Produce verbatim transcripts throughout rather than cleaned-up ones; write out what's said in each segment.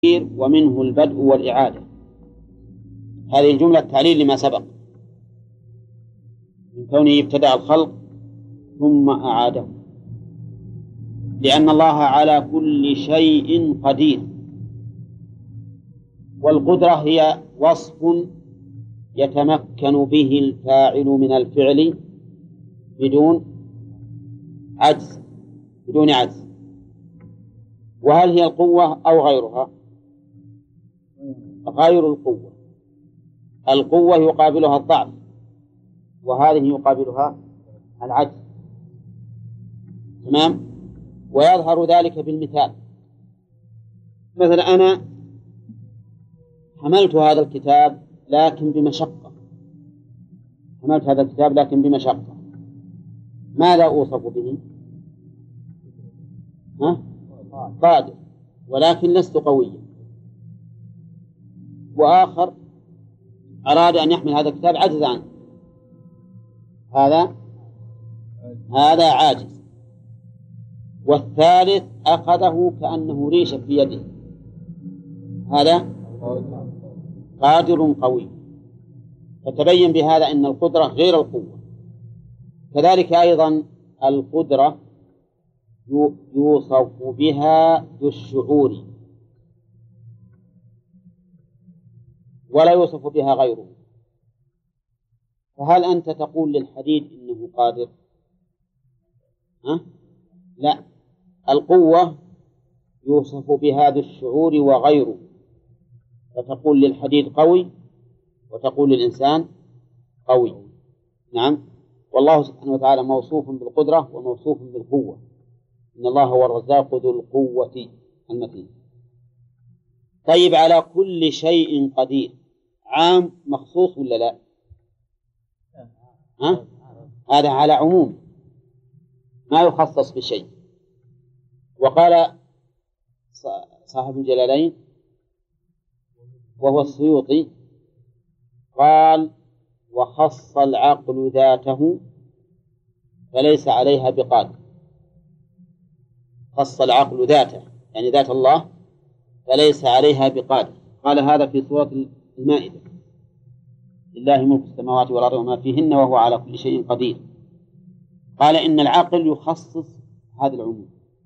ومنه البدء والإعادة. هذه الجملة تعليل لما سبق من كونه ابتدأ الخلق ثم أعاده، لأن الله على كل شيء قدير، والقدرة هي وصف يتمكن به الفاعل من الفعل بدون عجز بدون عجز. وهل هي القوة أو غيرها؟ غير القوة. القوة يقابلها الضعف، وهذه يقابلها العجز. تمام؟ ويظهر ذلك بالمثال. مثلا أنا حملت هذا الكتاب لكن بمشقة حملت هذا الكتاب لكن بمشقة ماذا أوصف به؟ ها؟ قادر، ولكن لست قويا. وآخر أراد أن يحمل هذا الكتاب عجز عنه، هذا هذا عاجز. والثالث أخذه كأنه ريشة في يده، هذا قادر قوي. فتبين بهذا أن القدرة غير القوة. كذلك أيضا القدرة يوصف بها ذو الشعور ولا يوصف بها غيره. فهل أنت تقول للحديد إنه قادر؟ ها؟ لا، القوة يوصف بها ذو الشعور وغيره، فتقول للحديد قوي وتقول للإنسان قوي. نعم. والله سبحانه وتعالى موصوف بالقدرة وموصوف بالقوة. إن الله هو الرزاق ذو القوة المتين. طيب، على كل شيء قدير عام مخصوص ولا لا؟ ها؟ هذا على عموم ما يخصص بشيء. وقال صاحب الجلالين وهو السيوطي قال: وخص العقل ذاته فليس عليها بقادر. خص العقل ذاته يعني ذات الله فليس عليها بقادر. قال هذا في سورة المائدة: لله ملك السماوات والأرض وما فيهن وهو على كل شيء قدير. قال إن العقل يخصص هذا العموم،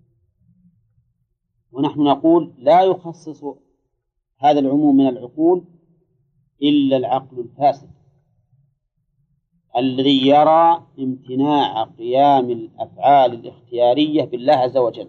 ونحن نقول لا يخصص هذا العموم من العقول إلا العقل الفاسد الذي يرى امتناع قيام الأفعال الاختيارية بالله عز وجل.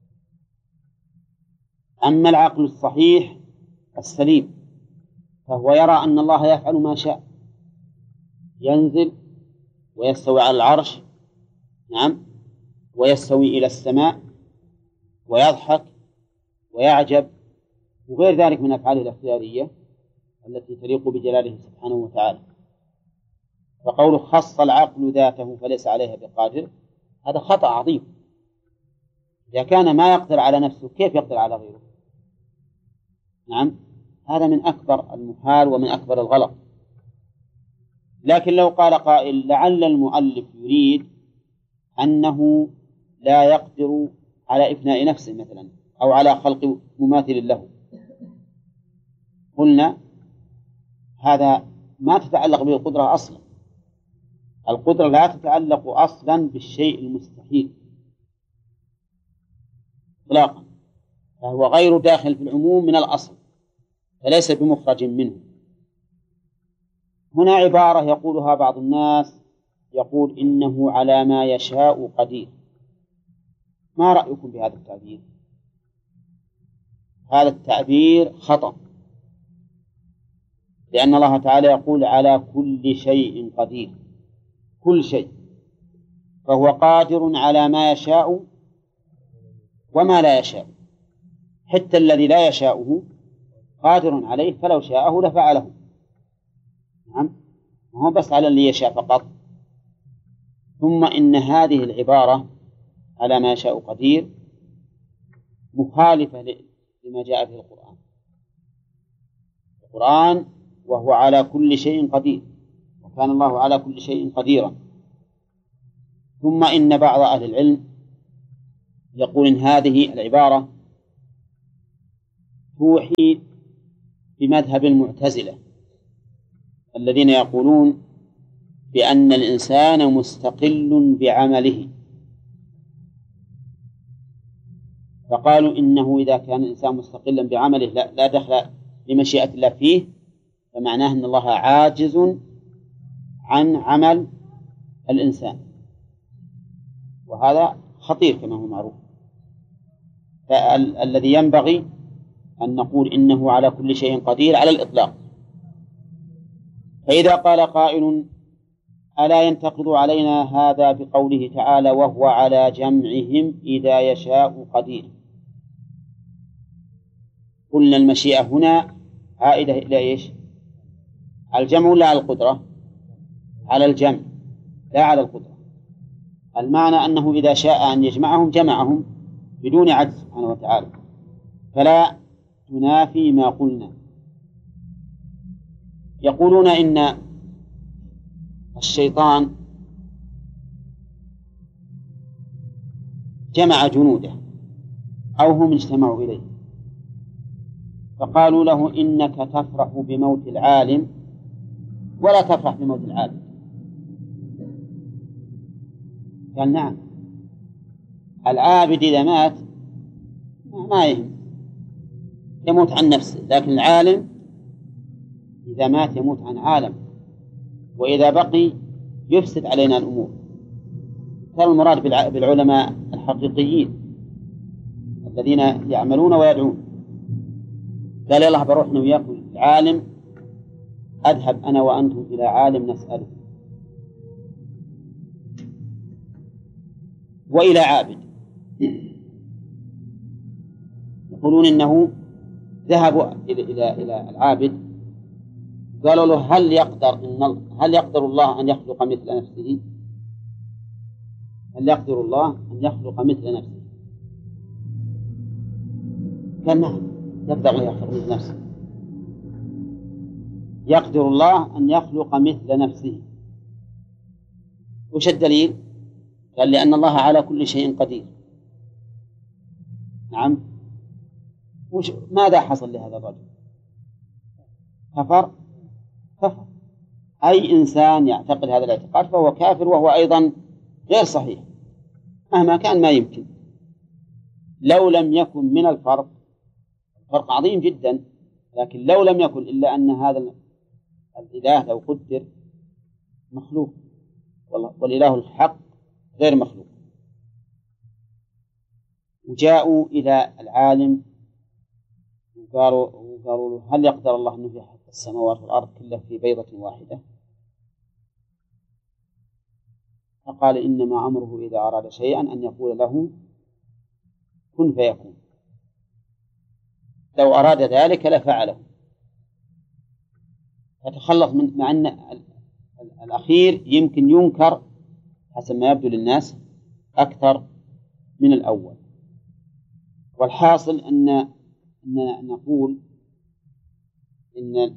أما العقل الصحيح السليم فهو يرى أن الله يفعل ما شاء، ينزل ويستوي على العرش، نعم، ويستوي إلى السماء ويضحك ويعجب وغير ذلك من أفعاله الاختيارية التي تليق بجلاله سبحانه وتعالى. فقوله خص العقل ذاته فليس عليها بقادر هذا خطأ عظيم. إذا كان ما يقدر على نفسه كيف يقدر على غيره؟ نعم، هذا من أكبر المحال ومن أكبر الغلط. لكن لو قال قائل لعل المؤلف يريد أنه لا يقدر على إفناء نفسه مثلا أو على خلق مماثل له، قلنا هذا ما تتعلق به القدرة أصلا. القدرة لا تتعلق أصلا بالشيء المستحيل إطلاقا، فهو غير داخل في العموم من الأصل، فليس بمخرج منه. هنا عبارة يقولها بعض الناس، يقول إنه على ما يشاء قدير. ما رأيكم بهذا التعبير؟ هذا التعبير خطأ، لأن الله تعالى يقول على كل شيء قدير، كل شيء، فهو قادر على ما يشاء وما لا يشاء. حتى الذي لا يشاءه قادر عليه، فلو شاءه لفعله. نعم، ما هو بس على اللي يشاء فقط. ثم إن هذه العبارة على ما يشاء قدير مخالفة لما جاء به القرآن. القرآن وهو على كل شيء قدير، وكان الله على كل شيء قديرا. ثم إن بعض أهل العلم يقول إن هذه العبارة توحي بمذهب المعتزلة الذين يقولون بأن الإنسان مستقل بعمله، فقالوا إنه إذا كان الإنسان مستقلا بعمله لا, لا دخل لمشيئة الله فيه، فمعناه أن الله عاجز عن عمل الإنسان، وهذا خطير كما هو معروف. فالذي ينبغي أن نقول إنه على كل شيء قدير على الإطلاق. فإذا قال قائل ألا ينتقض علينا هذا بقوله تعالى وهو على جمعهم إذا يشاء قدير؟ قلنا المشيئة هنا عائدة إلى إيش؟ على الجمع ولا على القدرة؟ على الجمع لا على القدرة. المعنى أنه إذا شاء أن يجمعهم جمعهم بدون عجز سبحانه وتعالى، فلا تنافي ما قلنا. يقولون إن الشيطان جمع جنوده أو هم اجتمعوا إليه، فقالوا له إنك تفرح بموت العالم ولا تفرح بموت العالم. قال نعم، العابد إذا مات ما يهم، يموت عن نفسه، لكن العالم إذا مات يموت عن عالم، وإذا بقي يفسد علينا الأمور. كان المراد بالعلماء الحقيقيين الذين يعملون ويدعون. قال الله بروحنا وياكم العالم، أذهب أنا وأنتم إلى عالم نسأله، وإلى عابد. يقولون إنه ذهبوا إلى إلى إلى العابد، قالوا له هل يقدر إن هل يقدر الله أن يخلق مثل نفسه؟ هل يقدر الله أن يخلق مثل نفسه؟ قال نعم، يقدر الله يخلق مثل نفسه، يقدر الله أن يخلق مثل نفسه. وش الدليل؟ قال لأن الله على كل شيء قدير. نعم. وش ماذا حصل لهذا الرجل؟ كفر كفر. أي إنسان يعتقد هذا الاعتقاد فهو كافر، وهو أيضا غير صحيح مهما كان، ما يمكن. لو لم يكن من الفرق، فرق عظيم جدا، لكن لو لم يكن إلا أن هذا الإله لو قدر مخلوق، والإله الحق غير مخلوق. وجاءوا إلى العالم وقالوا, وقالوا له هل يقدر الله أن يحيي السماوات والأرض كلها في بيضة واحدة؟ فقال إنما أمره إذا أراد شيئا أن يقول له كن فيكون، لو أراد ذلك لفعله. فتخلص من، مع أن الأخير يمكن ينكر حسب ما يبدو للناس أكثر من الأول. والحاصل أن أن نقول إن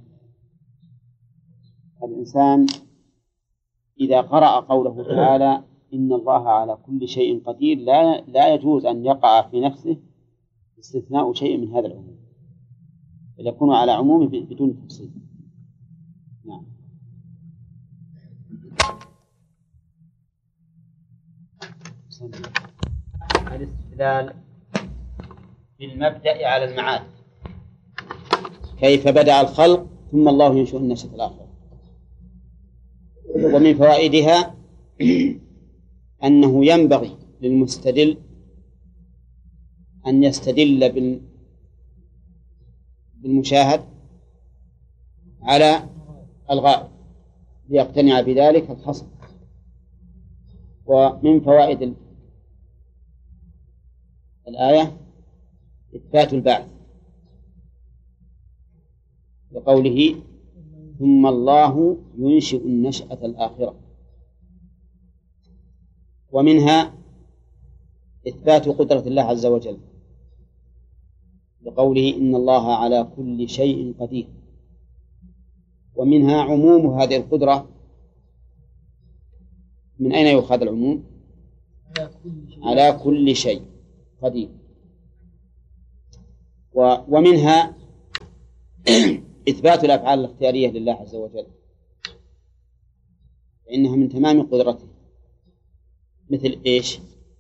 الإنسان إذا قرأ قوله تعالى إن الله على كل شيء قدير لا لا يجوز أن يقع في نفسه استثناء شيء من هذا العموم، بل يكون على عمومه بدون تفصيل. نعم. الاستدلال بالمبدأ على المعاد، كيف بدأ الخلق ثم الله ينشئ النشأة الآخرة. ومن فوائدها أنه ينبغي للمستدل أن يستدل بالمشاهد على الغائب ليقتنع بذلك الخصم. ومن فوائد الآية إثبات البعث بقوله ثم الله ينشئ النشأة الآخرة. ومنها إثبات قدرة الله عز وجل بقوله إن الله على كل شيء قدير. ومنها عموم هذه القدرة. من أين يؤخذ العموم؟ على كل شيء قدير. ومنها إثبات الأفعال الاختيارية لله عز وجل، فإنها من تمام قدرته، مثل إيش؟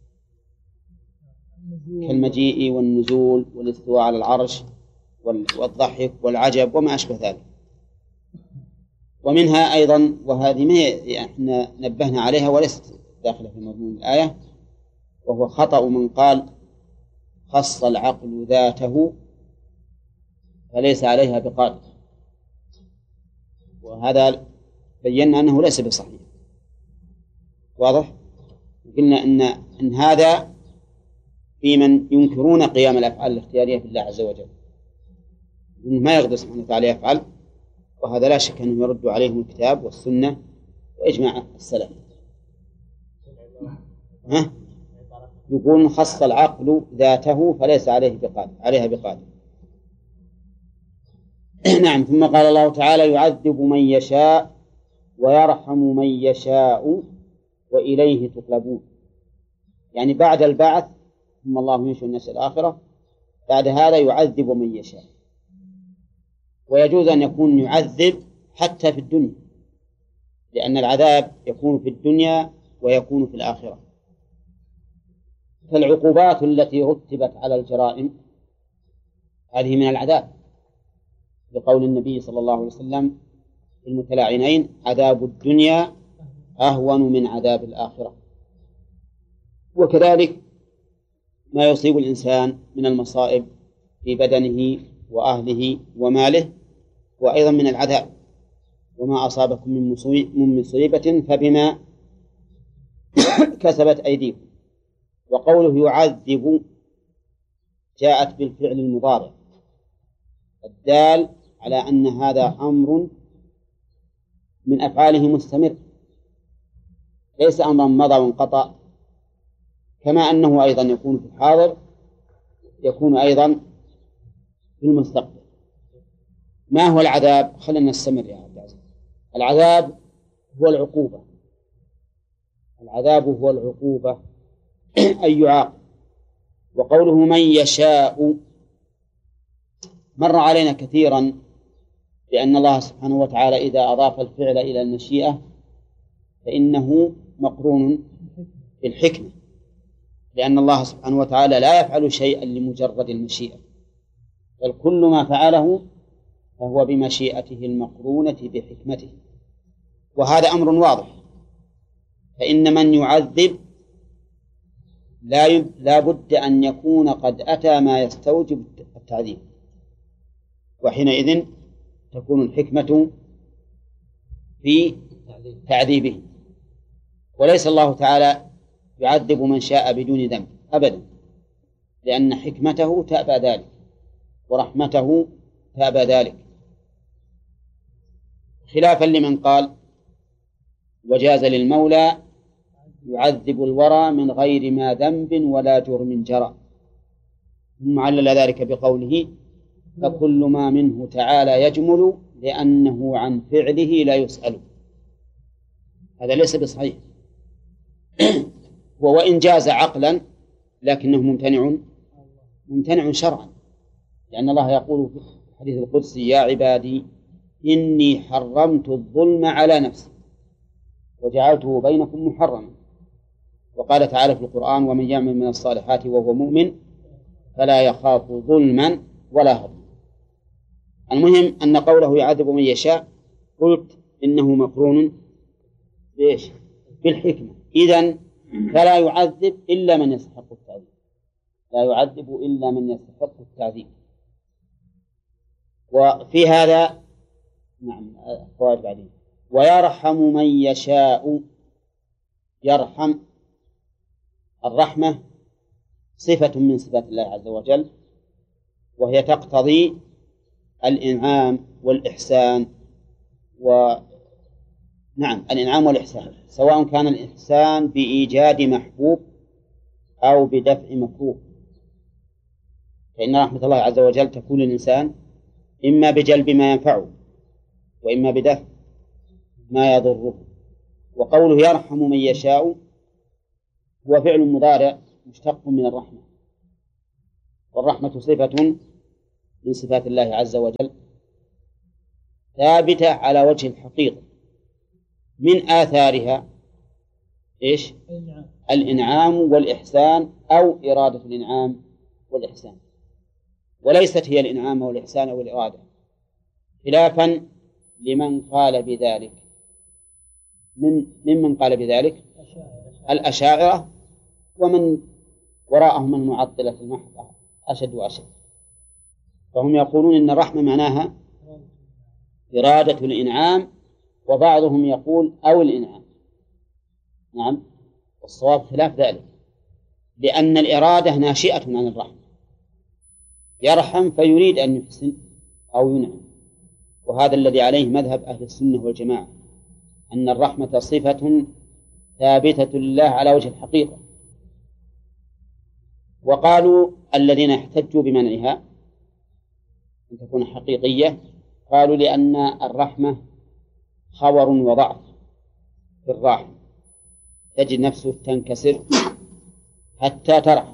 كالمجيء والنزول والاستواء على العرش والضحك والعجب وما أشبه ذلك. ومنها أيضا، وهذه ما احنا نبهنا عليها وليست داخلة في مضمون الآية، وهو خطأ من قال خص العقل ذاته فليس عليها بقادر، وهذا بينا أنه ليس بصحيح. واضح؟ قلنا إن, إن هذا في من ينكرون قيام الأفعال الاختيارية في الله عز وجل، ما يقدر سبحانه وتعالى يفعل، وهذا لا شك أنه يرد عليهم الكتاب والسنة وإجماع السلف. ها؟ يقول خص العقل ذاته فليس عليه بقادر عليها بقادر. نعم. ثم قال الله تعالى يعذب من يشاء ويرحم من يشاء وإليه تقلبون، يعني بعد البعث ثم الله ينشئ الناس الآخرة، بعد هذا يعذب من يشاء. ويجوز أن يكون يعذب حتى في الدنيا، لأن العذاب يكون في الدنيا ويكون في الآخرة. فالعقوبات التي رتبت على الجرائم هذه من العذاب، لقول النبي صلى الله عليه وسلم في المتلاعنين عذاب الدنيا أهون من عذاب الآخرة. وكذلك ما يصيب الإنسان من المصائب في بدنه وأهله وماله وأيضا من العذاب. وما أصابكم من مصيبة فبما كسبت أيديكم. وقوله يعذب جاءت بالفعل المضارع الدال على أن هذا أمر من أفعاله مستمر، ليس أمرا مضى وانقطع، كما أنه أيضا يكون في الحاضر يكون أيضا في المستقبل. ما هو العذاب؟ خلينا نستمر يا عبد العزيز. العذاب هو العقوبة، العذاب هو العقوبة أي يعاقب. وقوله من يشاء مر علينا كثيرا بأن الله سبحانه وتعالى إذا أضاف الفعل إلى المشيئة فإنه مقرون بالحكمة، لأن الله سبحانه وتعالى لا يفعل شيئا لمجرد المشيئة، بل كل ما فعله فهو بمشيئته المقرونة بحكمته. وهذا أمر واضح. فإن من يعذب لا يب... لا بد أن يكون قد أتى ما يستوجب التعذيب، وحينئذ تكون الحكمة في تعذيبه. وليس الله تعالى يعذب من شاء بدون ذنب أبدا، لأن حكمته تأبى ذلك ورحمته تأبى ذلك، خلافا لمن قال وجاز للمولى يعذب الورى من غير ما ذنب ولا جرم جرى، ثم علل ذلك بقوله فكل ما منه تعالى يجمل لأنه عن فعله لا يسأل. هذا ليس بصحيح. وإن جاز عقلا لكنه ممتنع ممتنع شرعا، لأن الله يقول في الحديث القدسي يا عبادي إني حرمت الظلم على نفسي وجعلته بينكم محرما. وقال تعالى في القرآن ومن يعمل من الصالحات وهو مؤمن فلا يخاف ظلما ولا هضما. المهم أن قوله يعذب من يشاء قلت إنه مقرون بإيش؟ بالحكمة. إذن فلا يعذب إلا من يستحق التعذيب، لا يعذب إلا من يستحق التعذيب. وفي هذا نعم فوائد بعدين. ويرحم من يشاء، يرحم الرحمة صفة من صفات الله عز وجل، وهي تقتضي الإنعام والإحسان. ونعم الإنعام والإحسان، سواء كان الإحسان بإيجاد محبوب أو بدفع مكروه، فإن رحمة الله عز وجل تكون للإنسان إما بجلب ما ينفعه وإما بدفع ما يضره. وقوله يرحم من يشاء هو فعل مضارع مشتق من الرحمة، والرحمة صفة من صفات الله عز وجل ثابتة على وجه الحقيقة، من آثارها إيش؟ الإنعام والإحسان أو إرادة الإنعام والإحسان، وليست هي الإنعام والإحسان أو الإرادة، خلافا لمن قال بذلك. من ممن قال بذلك؟ الأشاعرة، ومن وراءهم المعطلة المحضة أشد وأشد. فهم يقولون إن الرحمة معناها إرادة الإنعام، وبعضهم يقول أو الإنعام. نعم، والصواب خلاف ذلك، لأن الإرادة ناشئة عن الرحمة، يرحم فيريد أن يحسن أو ينعم، وهذا الذي عليه مذهب أهل السنة والجماعة، أن الرحمة صفة ثابتة لله على وجه الحقيقة. وقالوا الذين احتجوا بمنعها أن تكون حقيقية، قالوا لأن الرحمة خور وضعف في الراحم، تجد نفسه تنكسر حتى ترحم.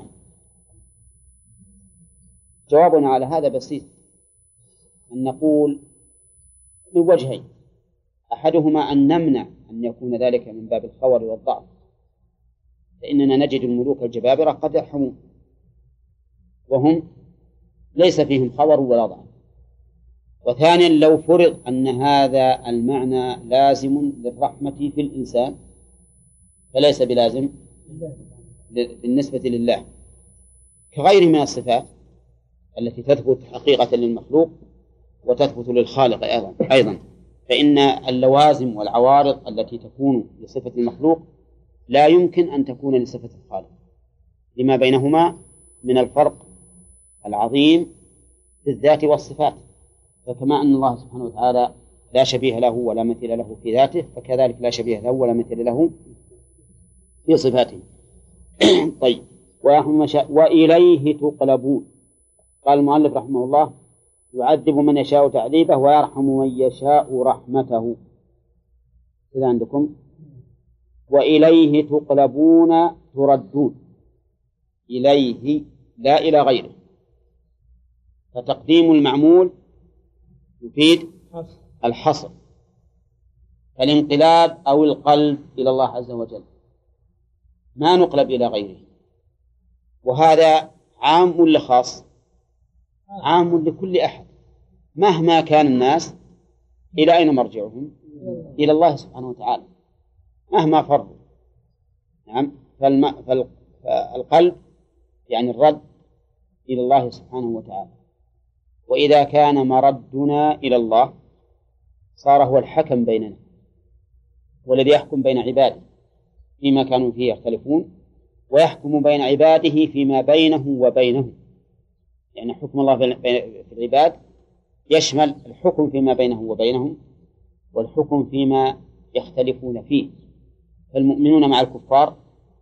جوابنا على هذا بسيط، أن نقول من وجهين: أحدهما أن نمنع أن يكون ذلك من باب الخور والضعف، فإننا نجد الملوك الجبابرة قد يرحمون وهم ليس فيهم خور ولا ضعف. وثانيا، لو فرض أن هذا المعنى لازم للرحمة في الإنسان فليس بلازم بالنسبة لله، كغيره من الصفات التي تثبت حقيقة للمخلوق وتثبت للخالق أيضا أيضا فإن اللوازم والعوارض التي تكون لصفة المخلوق لا يمكن أن تكون لصفة الخالق، لما بينهما من الفرق العظيم في الذات والصفات. فكما أن الله سبحانه وتعالى لا شبيه له ولا مثيل له في ذاته، فكذلك لا شبيه له ولا مثيل له في صفاته. طيب، وإليه تقلبون. قال المؤلف رحمه الله: يعذب من يشاء تعذيبه ويرحم من يشاء رحمته. إذا عندكم وإليه تقلبون تردون، إليه لا إلى غيره، فتقديم المعمول يفيد الحصر، فالانقلاب أو القلب إلى الله عز وجل، ما نقلب إلى غيره. وهذا عام ولا خاص؟ عام لكل أحد مهما كان الناس. إلى أين مرجعهم؟ إلى الله سبحانه وتعالى مهما فروا. نعم، فالقلب يعني الرد إلى الله سبحانه وتعالى. وإذا كان مردنا إلى الله صار هو الحكم بيننا والذي يحكم بين عباده فيما كانوا فيه يختلفون، ويحكم بين عباده فيما بينه وبينهم. يعني حكم الله في العباد يشمل الحكم فيما بينه وبينهم والحكم فيما يختلفون فيه. فالمؤمنون مع الكفار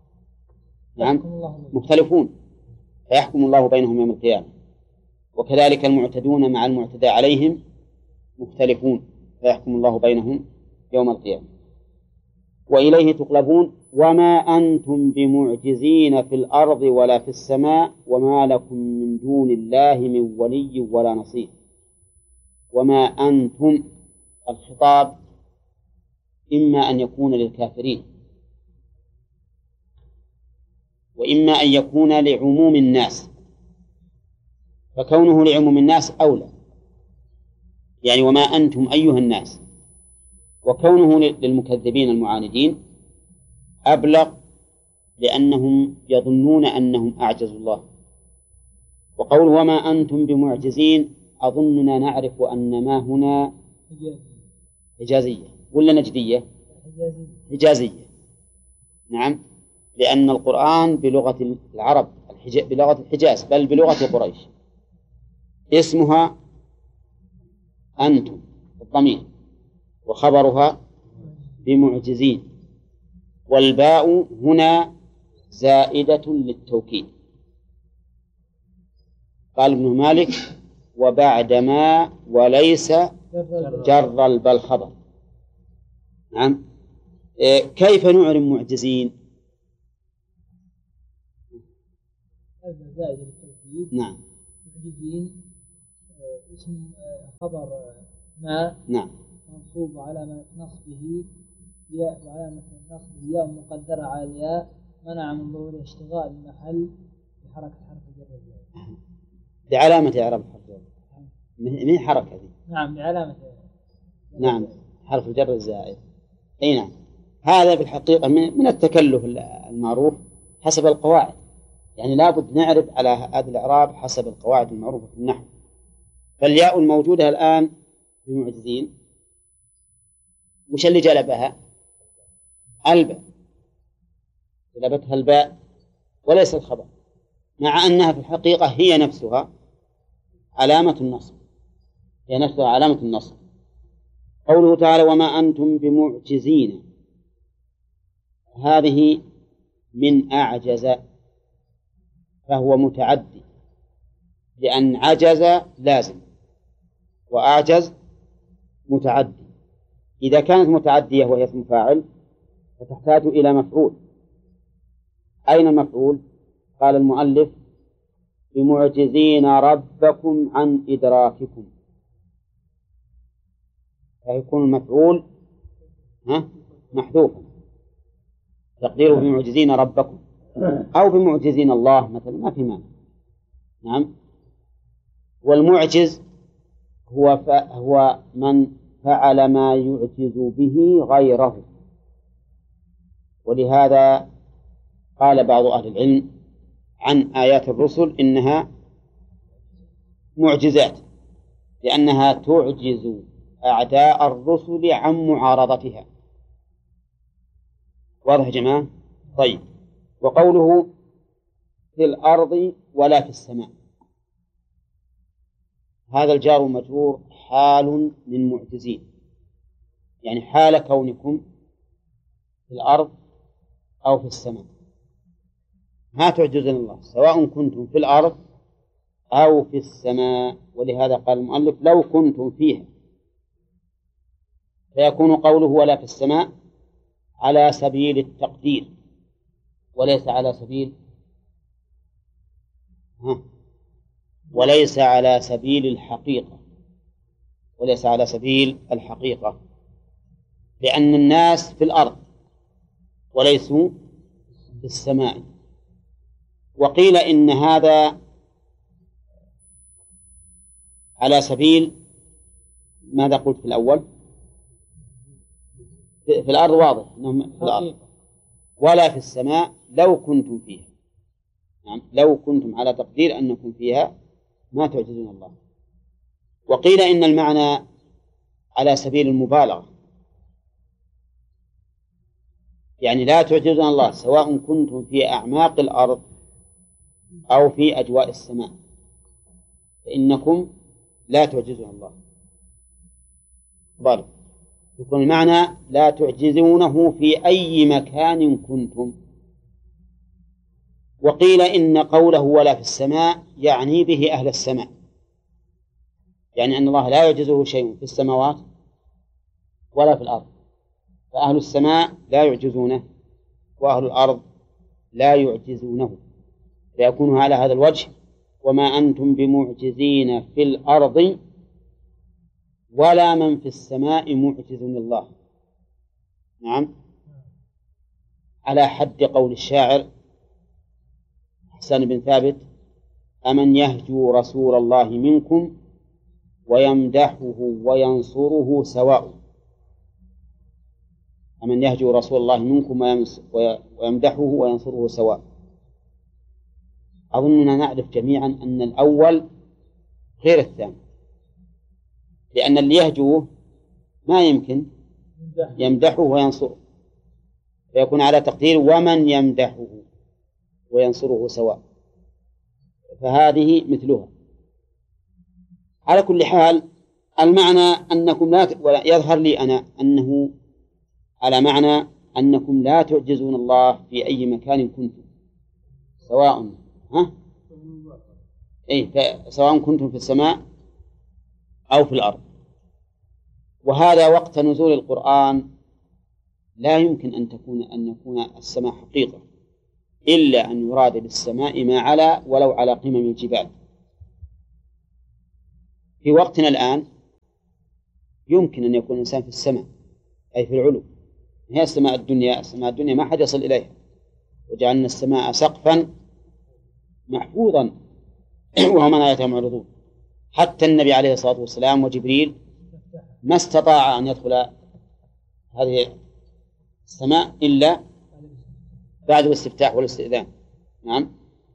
نعم مختلفون، فيحكم الله بينهم يوم القيامة. وكذلك المعتدون مع المعتدى عليهم مختلفون، فيحكم الله بينهم يوم القيامة. وإليه تقلبون وما أنتم بمعجزين في الأرض ولا في السماء وما لكم من دون الله من ولي ولا نصير. وما أنتم، الخطاب إما أن يكون للكافرين وإما أن يكون لعموم الناس، فكونه لعموم الناس أولى، يعني وما أنتم أيها الناس، وكونه للمكذبين المعاندين أبلغ، لأنهم يظنون أنهم أعجزوا الله. وقول وما أنتم بمعجزين أظننا نعرف أن ما هنا حجازية ولا نجدية؟ حجازية. نعم، لأن القرآن بلغة العرب بلغة الحجاز بل بلغة قريش، اسمها أنتم الضمير وخبرها بمعجزين، والباء هنا زائدة للتوكيد. قال ابن مالك وبعدما وليس جر البل خبر. نعم، كيف نعلم معجزين؟ زائدة للتوكيد. نعم، معجزين اسم خبر ما نعم منصوب على نصبه ياء وعلامة نصبه ياء مقدرة على الياء منع من ظهور اشتغال المحل بحركة حرف الجر الزائد. بعلامة إعراب حرف الجر من حركة دي. نعم بعلامة. نعم حرف الجر الزائد. أي نعم. هذا في الحقيقة من التكلف المعروف حسب القواعد، يعني لابد نعرف على هذا الإعراب حسب القواعد المعروفة في النحو. فالياء الموجودة الآن في معجزين وش اللي جلبها؟ الباء، جلبتها الباء وليس الخبر، مع أنها في الحقيقة هي نفسها علامة النصب، هي نفسها علامة النصب. قوله تعالى وما أنتم بمعجزين، هذه من أعجز، فهو متعدي، لأن عجز لازم وأعجز متعدي. إذا كانت متعدية وهي اسم فاعل فتحتاج إلى مفعول. أين المفعول؟ قال المؤلف بمعجزين ربكم عن إدراككم، فيكون المفعول محذوفا، تقديره بمعجزين ربكم أو بمعجزين الله مثلا، ما في مانع. نعم. والمعجز هو ف... هو من فعل ما يعجز به غيره، ولهذا قال بعض أهل العلم عن آيات الرسل إنها معجزات، لأنها تعجز أعداء الرسل عن معارضتها. واضح يا جماعة؟ طيب. وقوله في الأرض ولا في السماء، هذا الجار والمجرور حال من معجزين، يعني حال كونكم في الأرض أو في السماء ما تعجزون الله سواء كنتم في الأرض أو في السماء. ولهذا قال المؤلف لو كنتم فيها، فيكون قوله ولا في السماء على سبيل التقدير وليس على سبيل ها وليس على سبيل الحقيقة، وليس على سبيل الحقيقة، لأن الناس في الأرض وليسوا في السماء. وقيل إن هذا على سبيل ماذا قلت في الأول؟ في الأرض واضح أنهم في الأرض، ولا في السماء لو كنتم فيها. نعم لو كنتم على تقدير أنكم فيها ما تعجزون الله. وقيل إن المعنى على سبيل المبالغة، يعني لا تعجزون الله سواء كنتم في أعماق الأرض أو في أجواء السماء، فإنكم لا تعجزون الله. بل يكون المعنى لا تعجزونه في أي مكان كنتم. وقيل إن قوله ولا في السماء يعني به أهل السماء، يعني أن الله لا يعجزه شيء في السماوات ولا في الأرض، فأهل السماء لا يعجزونه وأهل الأرض لا يعجزونه، فيكون على هذا الوجه وما أنتم بمعجزين في الأرض ولا من في السماء معجز الله. نعم على حد قول الشاعر حسان بن ثابت أمن يهجو رسول الله منكم ويمدحه وينصره سواء. أمن يهجو رسول الله منكم ويمدحه وينصره سواء. أظننا نعرف جميعا أن الأول غير الثاني، لأن اللي يهجوه ما يمكن يمدحه وينصره، فيكون على تقدير ومن يمدحه وينصره سواء، فهذه مثلها. على كل حال المعنى أنكم لا يظهر لي أنا أنه على معنى أنكم لا تعجزون الله في أي مكان كنتم سواء ها إيه سواء كنتم في السماء أو في الأرض. وهذا وقت نزول القرآن لا يمكن أن تكون أن يكون السماء حقيقة إلا أن يراد بالسماء ما علا ولو على قمم الجبال، في وقتنا الآن يمكن أن يكون الإنسان في السماء أي في العلو، هي السماء الدنيا. السماء الدنيا ما حد يصل إليها، وجعلنا السماء سقفا محفوظا وهم عن آياتها معرضون. حتى النبي عليه الصلاة والسلام وجبريل ما استطاع أن يدخل هذه السماء إلا بعد الاستفتاح والاستئذان. نعم.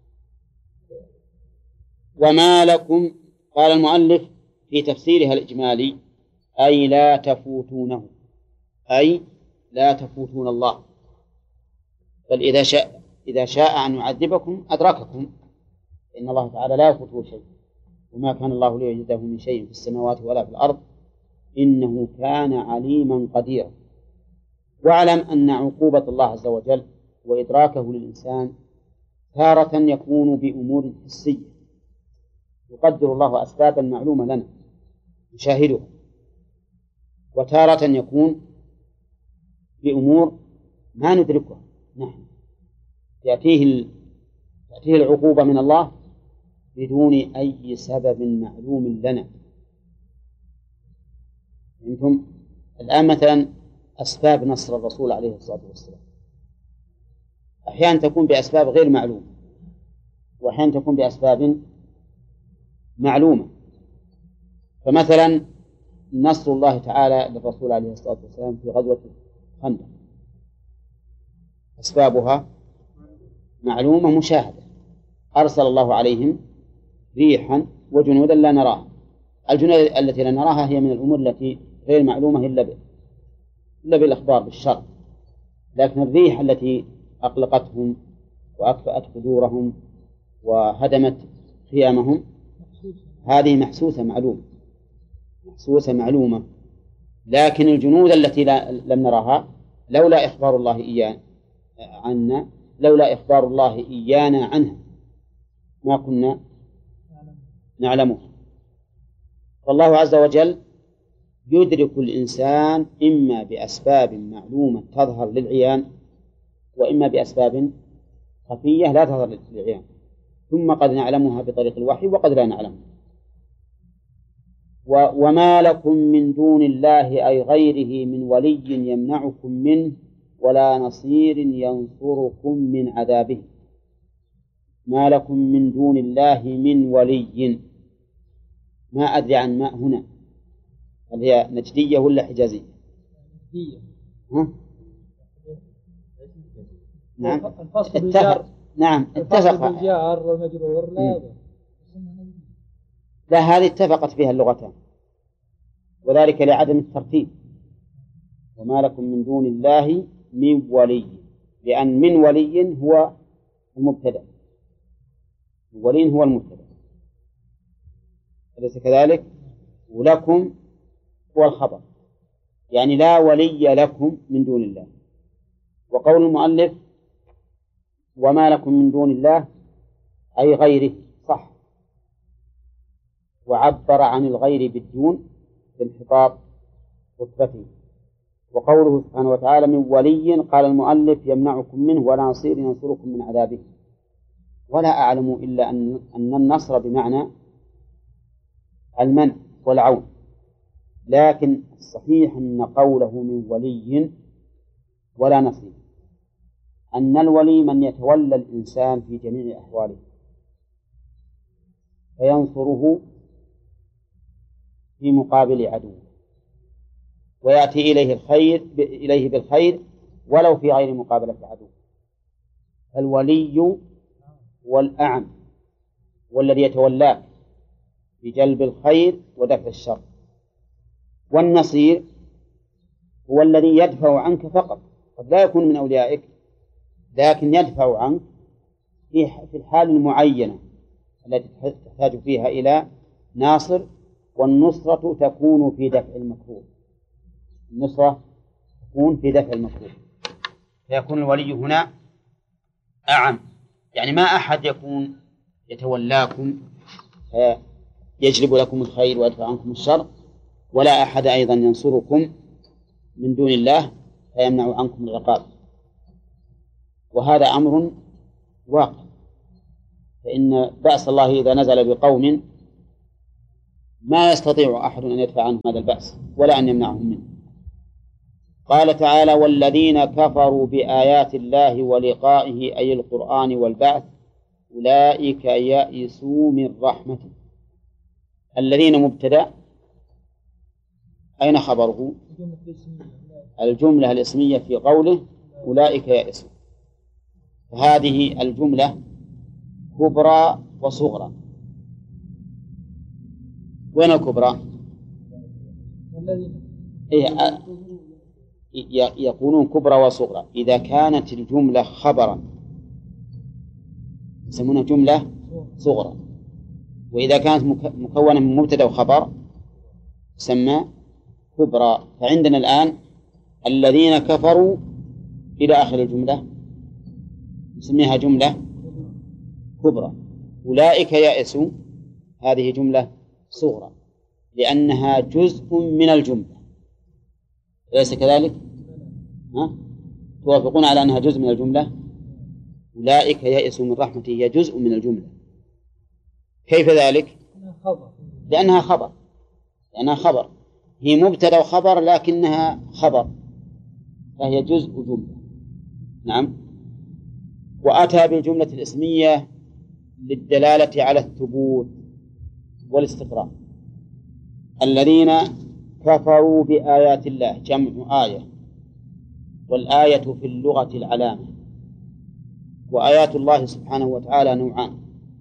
وما لكم، قال المؤلف في تفسيرها الإجمالي أي لا تفوتونه، أي لا تفوتون الله، بل إذا شاء إذا شاء أن يعذبكم أدرككم، إن الله تعالى لا يفوته شيء، وما كان الله ليعجزه من شيء في السماوات ولا في الأرض إنه كان عليما قديرا. واعلم أن عقوبة الله عز وجل وإدراكه للإنسان تارة يكون بأمور حسية يقدر الله أسبابا معلومة لنا نشاهدها، وتارة يكون بأمور ما ندركها نحن، يأتيه تأتيه العقوبة من الله بدون أي سبب معلوم لنا. أنتم الآن مثلا أسباب نصر الرسول عليه الصلاة والسلام أحيانا تكون بأسباب غير معلومة، وأحيانا تكون بأسباب معلومة. فمثلا نصر الله تعالى للرسول عليه الصلاة والسلام في غزوة خندق أسبابها معلومة مشاهدة، أرسل الله عليهم ريحا وجنودا لا نراها. الجنود التي لا نراها هي من الأمور التي غير معلومة إلا إلا بالإخبار بالشر، لكن الريح التي أقلقتهم وأكفأت قدورهم وهدمت خيامهم هذه محسوسة معلومة محسوسة معلومة. لكن الجنود التي لا لم نراها لولا إخبار الله إيانا عنا لولا إخبار الله إيانا عنها ما كنا نعلمه. فالله عز وجل يدرك الإنسان إما بأسباب معلومة تظهر للعيان، وإما بأسباب خفية لا تظهر للعيان، ثم قد نعلمها بطريق الوحي وقد لا نعلمها. وما لكم من دون الله أي غيره من ولي يمنعكم منه ولا نصير ينصركم من عذابه. ما لكم من دون الله من ولي، ما أدري عن ما هنا، هل هي نجدية ولا حجازية؟ ها؟ نعم اتفق. نعم اتفق. الجار والمجرور لا لا هذه اتفقت فيها اللغتان، وذلك لعدم الترتيب. وما لكم من دون الله من ولي، لأن من ولي هو المبتدأ، ولي هو المبتدأ أليس كذلك؟ ولكم هو الخبر، يعني لا ولي لكم من دون الله. وقول المؤلف وما لكم من دون الله أي غيره صح، وعبر عن الغير بالدون بانحطاط رتبته. وقوله سبحانه وتعالى من ولي قال المؤلف يمنعكم منه ولا نصير ينصركم من عذابه. ولا أعلم إلا أن أن النصر بمعنى المنع والعون، لكن الصحيح أن قوله من ولي ولا نصير أن الولي من يتولى الإنسان في جميع أحواله فينصره في مقابل عدوه، ويأتي إليه الخير إليه بالخير ولو في غير مقابلة عدو. الولي والأعم والذي يتولاك بجلب الخير ودفع الشر، والنصير هو الذي يدفع عنك فقط، قد لا يكون من أوليائك لكن يدفع عنك في الحال المعينة التي تحتاج فيها إلى ناصر. والنصرة تكون في دفع المكروه، النصرة تكون في دفع المكروه، فيكون الولي هنا أعم، يعني ما أحد يكون يتولاكم يجلب لكم الخير ويدفع عنكم الشر، ولا أحد أيضا ينصركم من دون الله فيمنع عنكم العقاب. وهذا أمر واقع، فإن بأس الله إذا نزل بقوم ما يستطيع أحد أن يدفع عنه هذا البأس ولا أن يمنعهم منه. قال تعالى: والذين كفروا بآيات الله ولقائه أي القرآن والبعث أولئك يئسوا من رحمته. الذين مبتدأ، أين خبره؟ الجملة الاسمية في قوله أولئك يئسوا، هذه الجملة كبرى وصغرى. وين الكبرى؟ يقولون كبرى وصغرى إذا كانت الجملة خبرا يسمونها جملة صغرى، وإذا كانت مكونة من مبتدأ وخبر تسمى كبرى. فعندنا الآن الذين كفروا إلى آخر الجملة نسميها جملة كبرى. أولئك يئسوا هذه جملة صغرى لأنها جزء من الجملة، أليس كذلك؟ ها؟ توافقون على أنها جزء من الجملة؟ أولئك يئسوا من رحمته هي جزء من الجملة. كيف ذلك؟ لأنها خبر، لأنها خبر، هي مبتدأ وخبر لكنها خبر، فهي جزء جملة. نعم. وأتى بالجملة الاسمية للدلالة على الثبوت والاستقرار. الذين كفروا بآيات الله جمع آية، والآية في اللغة العلامة، وآيات الله سبحانه وتعالى نوعان: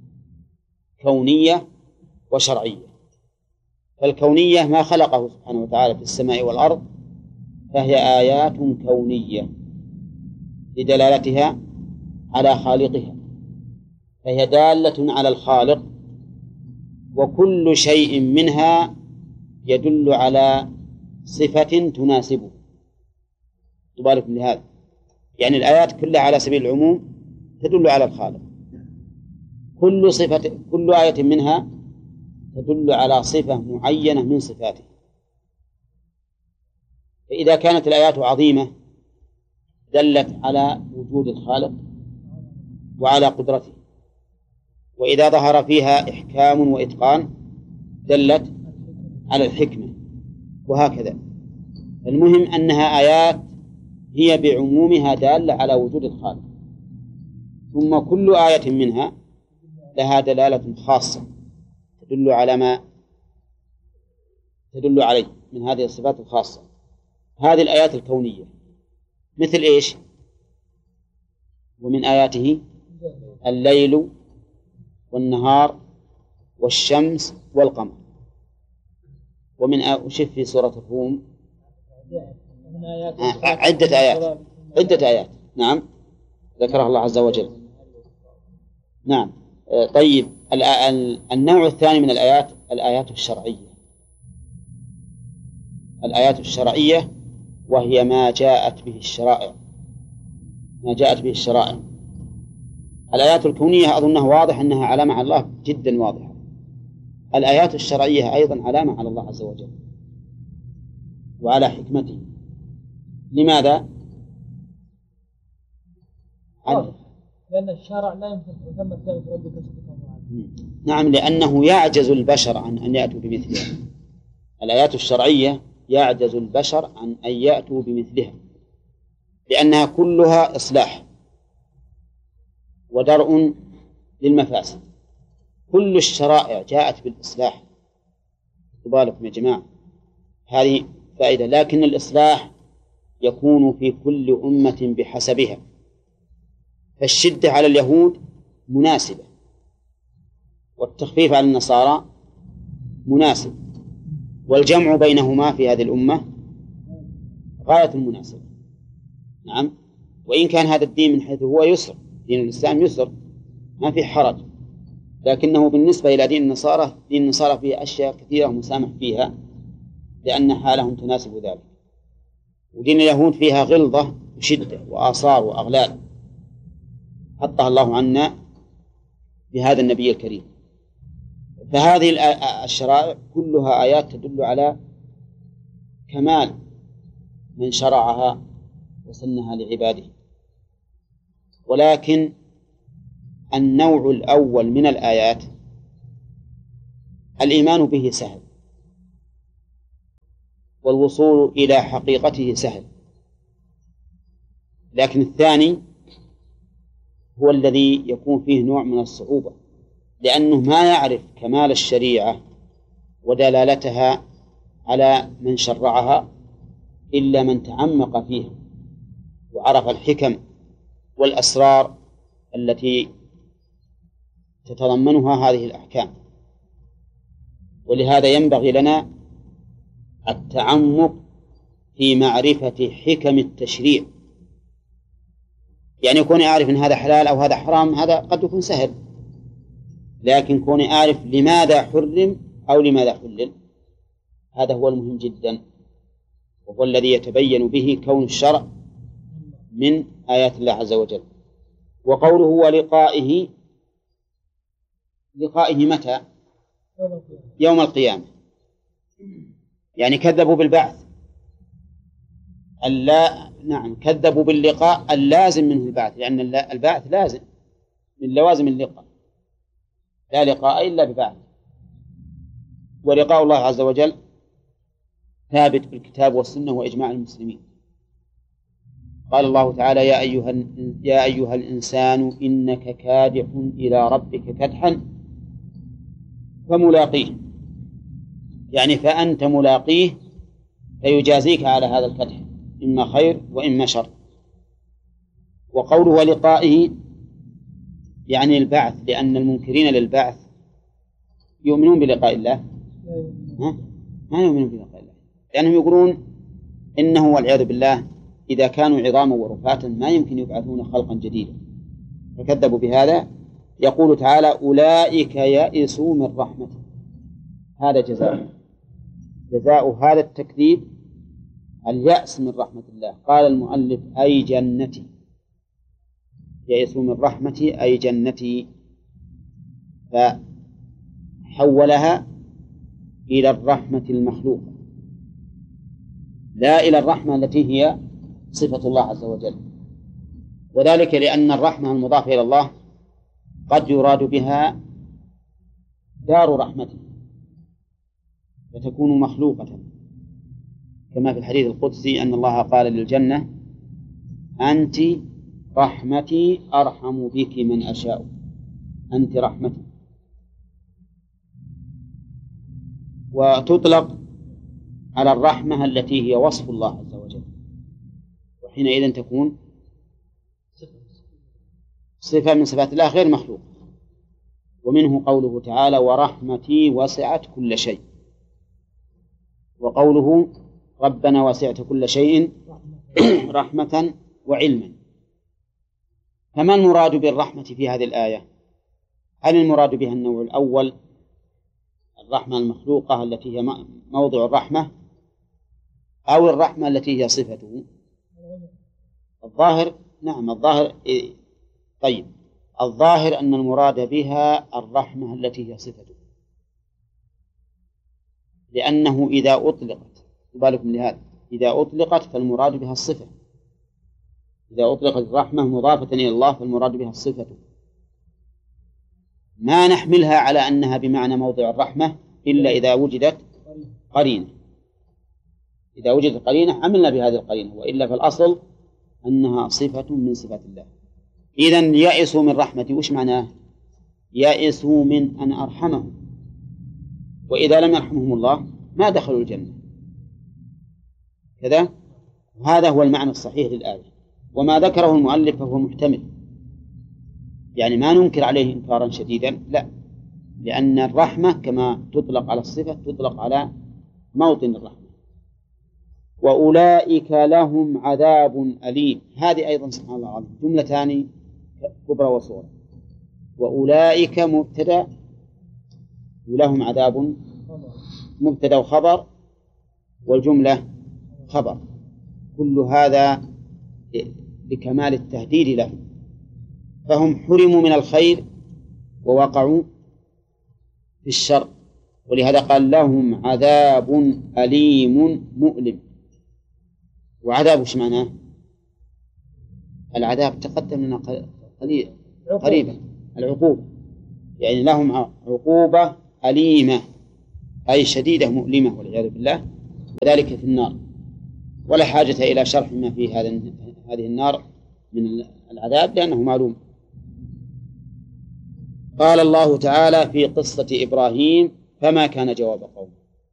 كونية وشرعية. فالكونية ما خلقه سبحانه وتعالى في السماء والأرض، فهي آيات كونية لدلالتها على خالقها، فهي دالة على الخالق، وكل شيء منها يدل على صفة تناسبه. تبارك لهذا، يعني الآيات كلها على سبيل العموم تدل على الخالق، كل صفة كل آية منها تدل على صفة معينة من صفاته. فإذا كانت الآيات عظيمة دلت على وجود الخالق وعلى قدرته، وإذا ظهر فيها إحكام وإتقان دلت على الحكمة، وهكذا. المهم أنها آيات هي بعمومها دالة على وجود الخالق، ثم كل آية منها لها دلالة خاصة تدل على ما تدل عليه من هذه الصفات الخاصة. هذه الآيات الكونية مثل إيش؟ ومن آياته الليل والنهار والشمس والقمر. ومن وشف في سورة الروم عدة آيات عدة آيات نعم ذكرها الله عز وجل. نعم. طيب، النوع الثاني من الآيات الآيات الشرعية. الآيات الشرعية وهي ما جاءت به الشرائع ما جاءت به الشرائع. الآيات الكونية أظنها واضح أنها علامة على الله جدا واضحة. الآيات الشرعية أيضا علامة على الله عز وجل وعلى حكمته. لماذا؟ لأن الشرع لا يمكن ثم كلمة ربك سبحانه. نعم، لأنه يعجز البشر عن أن يأتوا بمثلها. الآيات الشرعية يعجز البشر عن أن يأتوا بمثلها، لأنها كلها إصلاح ودرء للمفاسد. كل الشرائع جاءت بالإصلاح. تباركم يا جماعة، هذه فائدة. لكن الإصلاح يكون في كل أمة بحسبها، فالشدة على اليهود مناسبة، والتخفيف على النصارى مناسب، والجمع بينهما في هذه الأمة غاية المناسبة. نعم. وإن كان هذا الدين من حيث هو يسر، دين الإسلام يسر ما في حرج، لكنه بالنسبة إلى دين النصارى دين النصارى فيه أشياء كثيرة مسامح فيها لأن حالهم تناسب ذلك، ودين اليهود فيها غلظة وشدة وآثار وأغلال حطها الله عنا بهذا النبي الكريم. فهذه الشرائع كلها آيات تدل على كمال من شرعها وسنها لعباده. ولكن النوع الأول من الآيات الإيمان به سهل والوصول إلى حقيقته سهل، لكن الثاني هو الذي يكون فيه نوع من الصعوبة، لأنه ما يعرف كمال الشريعة ودلالتها على من شرعها إلا من تعمق فيها وعرف الحكم والأسرار التي تتضمنها هذه الأحكام. ولهذا ينبغي لنا التعمق في معرفة حكم التشريع، يعني كوني أعرف أن هذا حلال أو هذا حرام هذا قد يكون سهل، لكن كوني أعرف لماذا حرم أو لماذا حلل هذا هو المهم جدا، وهو الذي يتبين به كون الشرع من آيات الله عز وجل. وقوله ولقائه، لقائه متى؟ يوم القيامة، يعني كذبوا بالبعث اللا نعم كذبوا باللقاء اللازم منه البعث، لأن البعث لازم من لوازم اللقاء، لا لقاء إلا ببعث. ولقاء الله عز وجل ثابت بالكتاب والسنة وإجماع المسلمين. قال الله تعالى يا أيها, يا أيها الإنسان إنك كادح إلى ربك كدحا فملاقيه، يعني فأنت ملاقيه فيجازيك على هذا الكدح إما خير وإما شر. وقوله ولقائه يعني البعث، لأن المنكرين للبعث يؤمنون بلقاء الله؟ ها؟ ما يؤمنون بلقاء الله، لأنهم يقولون إنه والعياذ بالله إذا كانوا عظاما ورفاتا ما يمكن يبعثون خلقا جديدا، فكذبوا بهذا. يقول تعالى أولئك يئسوا من رحمته، هذا جزاء جزاء هذا التكذيب اليأس من رحمة الله. قال المؤلف أي جنتي، يئسوا من رحمتي أي جنتي، فحولها إلى الرحمة المخلوقة لا إلى الرحمة التي هي صفة الله عز وجل، وذلك لأن الرحمة المضافة إلى الله قد يراد بها دار رحمته فتكون مخلوقة، كما في الحديث القدسي أن الله قال للجنة أنت رحمتي أرحم بك من أشاء، أنت رحمتي. وتطلق على الرحمة التي هي وصف الله عز وجل، وحينئذ تكون صفة من صفات الله غير مخلوق. ومنه قوله تعالى ورحمتي وسعت كل شيء، وقوله ربنا وسعت كل شيء رحمة وعلما. فما المراد بالرحمة في هذه الآية؟ هل المراد بها النوع الأول الرحمة المخلوقة التي هي موضع الرحمة، أو الرحمة التي هي صفته؟ الظاهر نعم الظاهر طيب الظاهر أن المراد بها الرحمة التي هي صفته، لأنه إذا أطلقت بالكم لهذا إذا أطلقت فالمراد بها الصفة، إذا أطلقت الرحمة مضافة إلى الله فالمراد بها الصفة، ما نحملها على أنها بمعنى موضع الرحمة إلا إذا وجدت قرينة، إذا وجدت قرينة عملنا بهذه القرينة، وإلا فالأصل أنها صفة من صفات الله. إذن يئسوا من رحمتي وش معناه؟ يئسوا من أن أرحمهم، وإذا لم يرحمهم الله ما دخلوا الجنة كذا. هذا هو المعنى الصحيح للآية، وما ذكره المؤلف فهو محتمل، يعني ما ننكر عليه إنكارا شديدا، لا، لأن الرحمة كما تطلق على الصفة تطلق على موطن الرحمة. وأولئك لهم عذاب أليم، هذه أيضا سبحان الله العظيم جملتان كبرى وصورة. وأولئك مبتدأ ولهم عذاب مبتدأ وخبر، والجملة خبر، كل هذا لكمال التهديد لهم، فهم حرموا من الخير ووقعوا في الشر، ولهذا قال لهم عذاب أليم مؤلم. وعذاب وش معناه؟ العذاب تقدم لنا قريبا العقوبة، يعني لهم عقوبة أليمة أي شديدة مؤلمة والعياذ بالله، وذلك في النار، ولا حاجة إلى شرح ما في هذه النار من العذاب لأنه معلوم. قال الله تعالى في قصة إبراهيم: فما كان جواب قومه،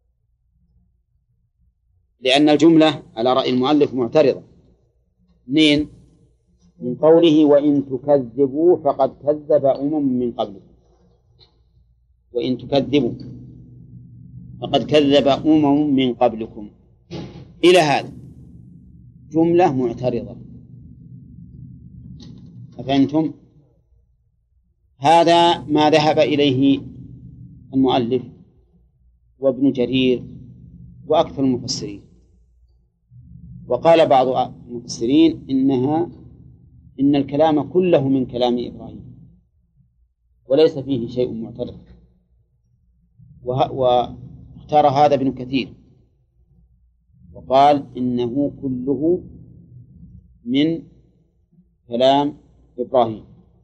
لأن الجملة على رأي المؤلف معترضة. اثنين، من قوله: وإن تكذبوا فقد كذب أمم من قبلكم. وإن تكذبوا فقد كذب أمم من قبلكم، إلى هذا جملة معترضة. أفهمتم؟ هذا ما ذهب إليه المؤلف وابن جرير وأكثر المفسرين. وقال بعض المفسرين إنها إن الكلام كله من كلام إبراهيم وليس فيه شيء معترض، واختار هذا ابن كثير وقال إنه كله من كلام إبراهيم.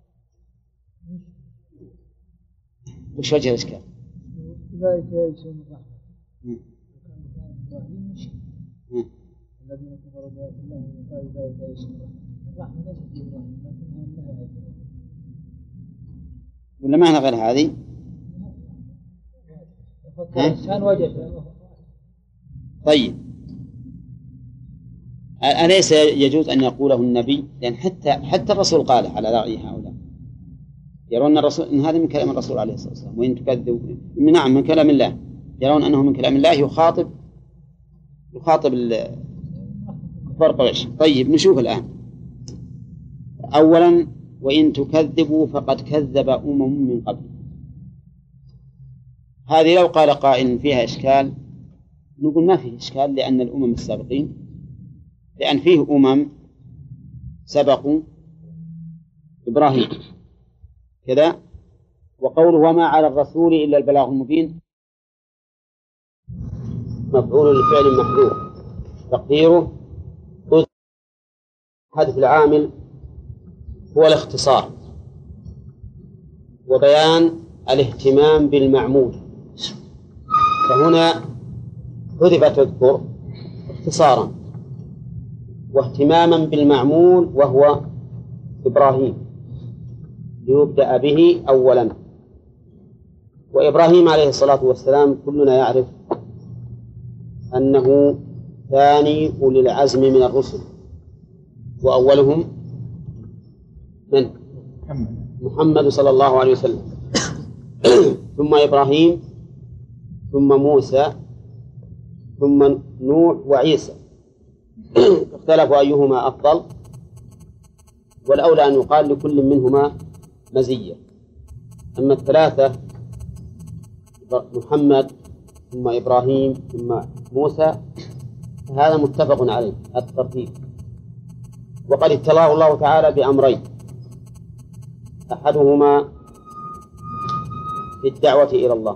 وش وجه الإشكال؟ ذلك يجب الرحمة، وكان كلام إبراهيم مشي الذين كفروا بآيات الله وقالوا ذلك يجب الرحمة. الرحمة ليست في إبراهيم لكنها لها أجر. ولا معنى غير هذه؟ كان وجد. طيب، أليس يجوز أن يقوله النبي؟ لأن حتى حتى الرسول قال على رأي هؤلاء، يرون الرسول إن هذا من كلام الرسول عليه الصلاة والسلام. وإن تكذبوا، نعم من كلام الله، يرون أنه من كلام الله يخاطب يخاطب كفار قريش. طيب نشوف الآن. أولا: وإن تكذبوا فقد كذب أمم من قبل. هذه لو قال قائل فيها إشكال نقول ما فيه إشكال، لأن الأمم السابقين، لأن فيه أمم سبقوا إبراهيم كذا. وقوله: وما على الرسول إلا البلاغ المبين، مفعول لفعل محذوف تقديره حذف العامل هو الاختصار وبيان الاهتمام بالمعمول، فهنا حذف تذكر اختصارا واهتماما بالمعمول وهو إبراهيم ليبدأ به أولا. وإبراهيم عليه الصلاة والسلام كلنا يعرف أنه ثاني أولي العزم من الرسل، وأولهم من؟ محمد صلى الله عليه وسلم ثم إبراهيم ثم موسى ثم نوح وعيسى. اختلفوا أيهما أفضل، والأولى أن يقال لكل منهما مزية. أما الثلاثة محمد ثم إبراهيم ثم موسى هذا متفق عليه الترتيب. وقد ابتلاه الله تعالى بأمرين: أحدهما في الدعوة إلى الله،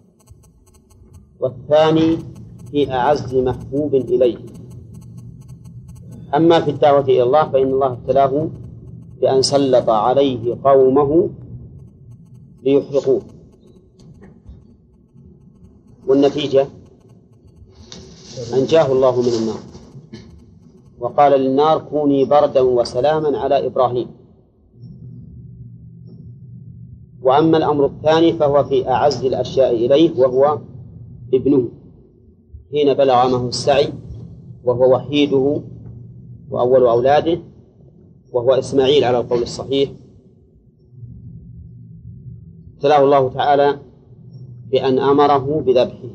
والثاني في أعز محبوب إليه. أما في الدعوة إلى الله فإن الله ابتلاه بأن سلط عليه قومه ليحرقوه، والنتيجة أنجاه الله من النار، وقال للنار: كوني بردا وسلاما على إبراهيم. وأما الأمر الثاني فهو في أعز الأشياء إليه، وهو ابنه حين بلغ معه السعي، وهو وحيده وأول أولاده، وهو إسماعيل على القول الصحيح. ابتلاه الله تعالى بأن أمره بذبحه،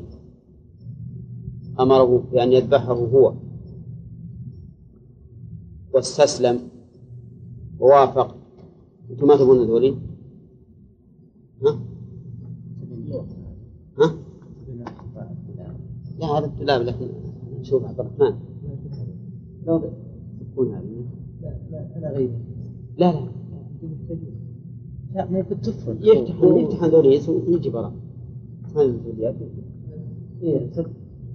أمره بأن يذبحه هو، واستسلم ووافق. أنتم ما تبون ذولي؟ ها؟ ها؟ لا هذا ابتلاء، لكن نشوف عبد الرحمن لو تكون هذه. لا لا أنا غير. لا لا لا ممكن تفرق. يفتحون يفتحون ذولي ويجي برا. هذه الذوليات. إيه صدق.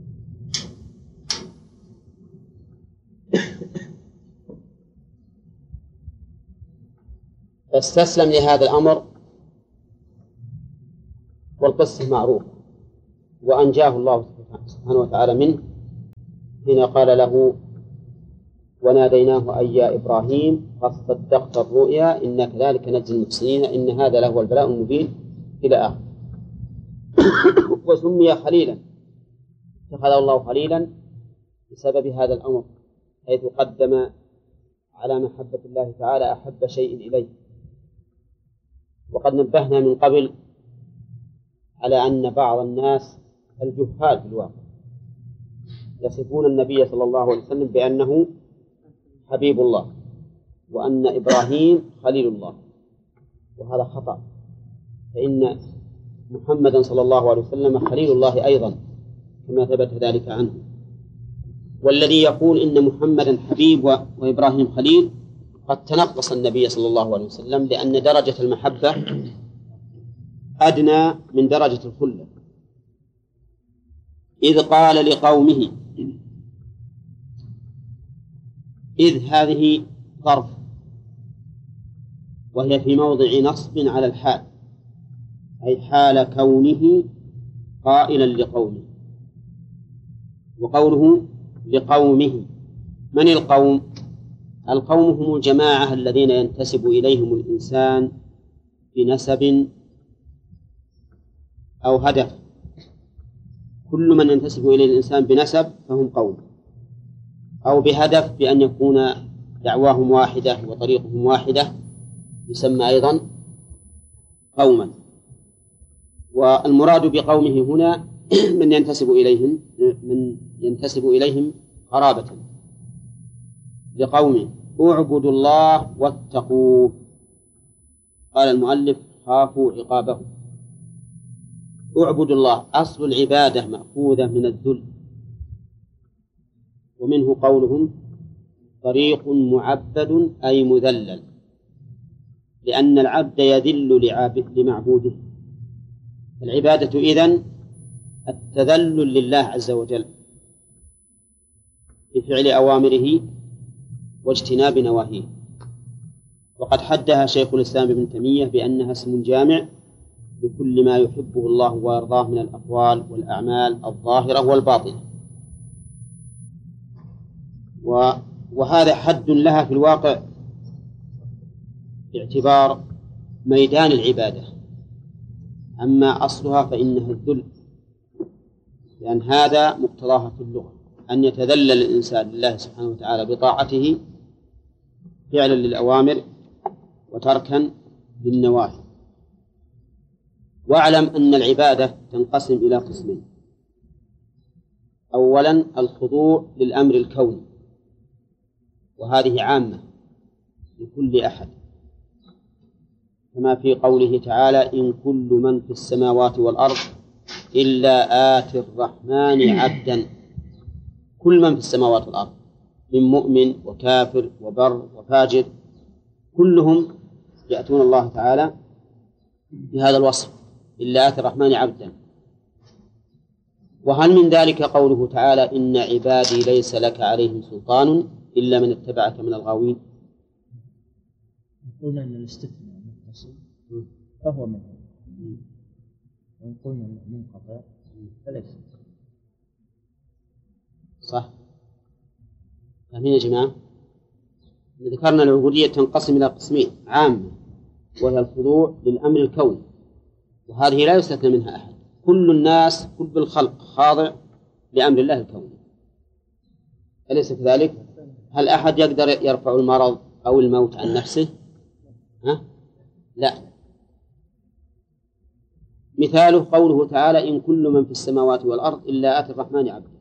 فاستسلم لهذا الأمر، والقصة معروفة، وأنجاه الله سبحانه وتعالى منه حين قال له وناديناه أي يا إبراهيم قد صدقت الرؤيا إنا كذلك نجزي المحسنين إن هذا لهو البلاء المبين إلى آخره. وسمي خليلا، اتخذه الله خليلا بسبب هذا الأمر، حيث قدم على محبة الله تعالى أحب شيء إليه. وقد نبهنا من قبل على أن بعض الناس الجهال في الواقع يصفون النبي صلى الله عليه وسلم بأنه حبيب الله وأن إبراهيم خليل الله، وهذا خطأ، فإن محمدا صلى الله عليه وسلم خليل الله أيضا كما ثبت ذلك عنه. والذي يقول إن محمدا حبيب وإبراهيم خليل قد تنقص النبي صلى الله عليه وسلم، لأن درجة المحبة أدنى من درجة الخلة. إذ قال لقومه، إذ هذه ظرف وهي في موضع نصب على الحال، أي حال كونه قائلا لقومه. وقوله لقومه، من القوم؟ القوم هم الجماعة الذين ينتسب إليهم الإنسان بنسب أو هدف. كل من ينتسب إليه الإنسان بنسب فهم قوم، أو بهدف بأن يكون دعواهم واحدة وطريقهم واحدة يسمى أيضا قوما. والمراد بقومه هنا من ينتسب إليهم من ينتسب إليهم قرابة. لقوم اعبدوا الله واتقوه، قال المؤلف خافوا عقابه. اعبدوا الله، أصل العبادة مأخوذة من الذل، ومنه قولهم طريق معبد أي مذلل، لأن العبد يذل لمعبوده. العبادة إذن التذلل لله عز وجل بفعل أوامره واجتناب نواهيه. وقد حدها شيخ الإسلام ابن تيمية بأنها اسم جامع لكل ما يحبه الله ويرضاه من الأقوال والأعمال الظاهرة والباطنة، وهذا حد لها في الواقع باعتبار ميدان العبادة. أما أصلها فإنها الذل، لأن هذا مقتضاها في اللغة، أن يتذلل الإنسان لله سبحانه وتعالى بطاعته فعلا للأوامر وتركا للنواهي. واعلم أن العبادة تنقسم إلى قسمين: أولا الخضوع للأمر الكوني، وهذه عامة لكل أحد، كما في قوله تعالى إن كل من في السماوات والأرض إلا آتي الرحمن عبدا. كل من في السماوات والأرض من مؤمن وكافر وبر وفاجر كلهم يأتون الله تعالى بهذا الوصف إلا آتي الرحمن عبدا. وهل من ذلك قوله تعالى إن عبادي ليس لك عليهم سلطان إلا من اتبعك من الغاوين؟ قلنا أن الاستثناء متصل فهو منه، وإن قلنا منقطع فليس. صح. فهمين يا جماعة؟ ذكرنا العبودية تنقسم إلى قسمين: عامة وهي الخضوع للأمر الكوني، وهذه لا يستثنى منها أحد، كل الناس كل الخلق خاضع لأمر الله الكوني، أليس كذلك؟ هل أحد يقدر يرفع المرض أو الموت عن نفسه؟ ها؟ لا. مثاله قوله تعالى إن كل من في السماوات والأرض إلا آتي الرحمن عبدا.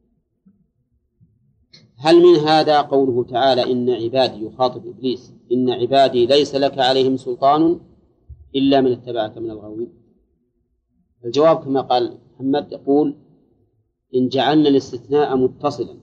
هل من هذا قوله تعالى إن عبادي، يخاطب إبليس، إن عبادي ليس لك عليهم سلطان إلا من اتبعك من الغاوين؟ الجواب كما قال محمد، يقول إن جعلنا الاستثناء متصلا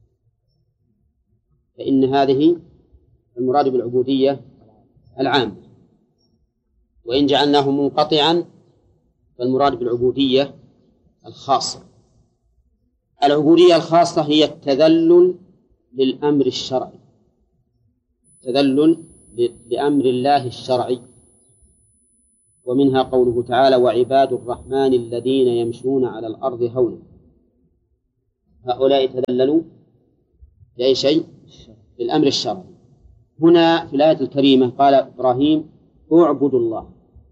فإن هذه المراد بالعبودية العامة، وإن جعلناه منقطعا فالمراد بالعبودية الخاصة. العبودية الخاصة هي التذلل للأمر الشرعي، تذلل لأمر الله الشرعي، ومنها قوله تعالى وعباد الرحمن الذين يمشون على الأرض هونا. هؤلاء تذللوا لأي شيء؟ للأمر الشرعي. هنا في الآية الكريمة قال إبراهيم اعبدوا الله،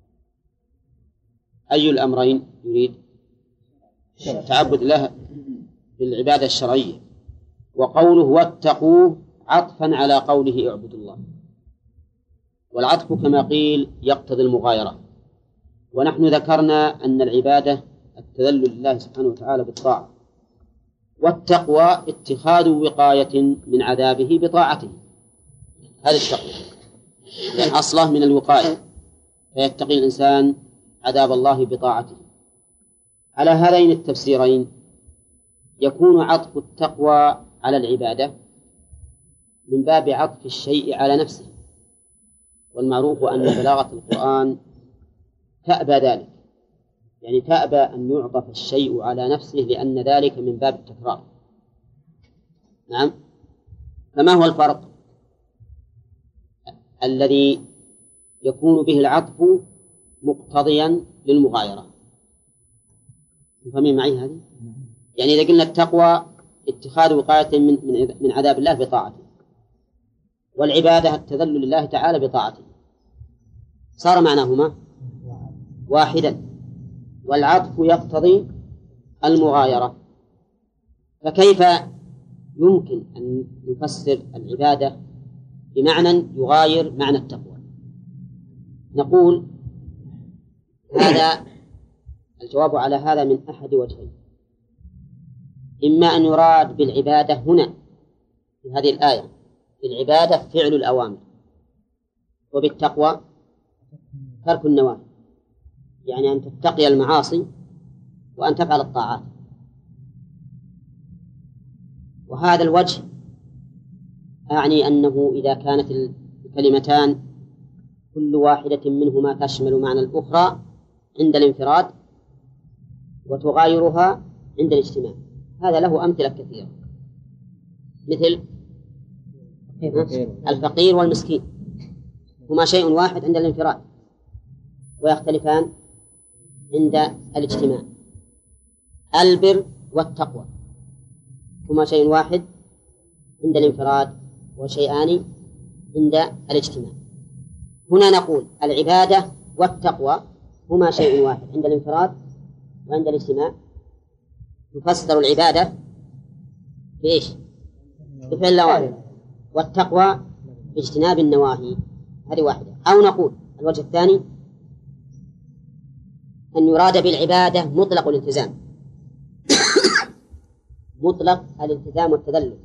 أي الأمرين يريد؟ تعبد الله بالعبادة الشرعية، وقوله واتقوه عطفا على قوله اعبدوا الله، والعطف كما قيل يقتضي المغايرة. ونحن ذكرنا أن العبادة التذلل لله سبحانه وتعالى بالطاعة، والتقوى اتخاذ وقاية من عذابه بطاعته، هذا التقوى، لأن أصله من الوقاية، فيتقي الإنسان عذاب الله بطاعته. على هذين التفسيرين يكون عطف التقوى على العبادة من باب عطف الشيء على نفسه، والمعروف أن بلاغة القرآن تأبى ذلك، يعني تأبى أن يعطف الشيء على نفسه، لأن ذلك من باب التكرار. نعم. فما هو الفرق الذي يكون به العطف مقتضيا للمغايرة؟ فهمين معي هذه؟ يعني إذا قلنا التقوى اتخاذ وقاية من من عذاب الله بطاعته، والعبادة التذلل لله تعالى بطاعته، صار معناهما واحدا، والعطف يقتضي المغايرة. فكيف يمكن أن نفسر العبادة بمعنى يغاير معنى التقوى؟ نقول هذا الجواب على هذا من أحد وجهين: إما أن يراد بالعبادة هنا في هذه الآية بالعبادة فعل الأوامر، وبالتقوى ترك النواهي، يعني أن تتقي المعاصي وأن تفعل الطاعات. وهذا الوجه أعني أنه إذا كانت الكلمتان كل واحدة منهما تشمل معنى الأخرى عند الانفراد وتغايرها عند الاجتماع، هذا له أمثلة كثيرة، مثل الفقير والمسكين، هما شيء واحد عند الانفراد ويختلفان عند الاجتماع. البر والتقوى هما شيء واحد عند الانفراد وشيئان عند الاجتماع. هنا نقول العبادة والتقوى هما شيء واحد عند الانفراد وعند الاجتماع. نفسر العبادة بإيش؟ بفعل الأوامر، والتقوى باجتناب النواهي، هذه واحدة. أو نقول الوجه الثاني أن يراد بالعبادة مطلق الالتزام مطلق الالتزام والتذلل،